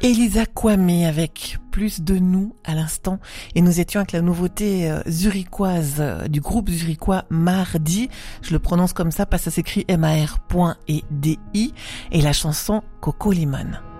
Elisa Kwame avec Plus de nous à l'instant, et nous étions avec la nouveauté zurichoise du groupe zurichois Mardi. Je le prononce comme ça parce que ça s'écrit MAR.EDI, et la chanson Coco Limon.